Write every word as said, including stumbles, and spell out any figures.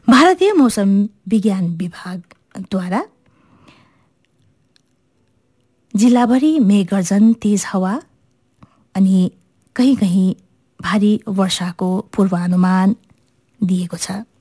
भारतीय मौसम विज्ञान विभागद्वारा जिल्लाभरि मेघगर्जन, तेज हावा अनि कहीँ कहीँ भारी वर्षाको पूर्वानुमान दिएको छ।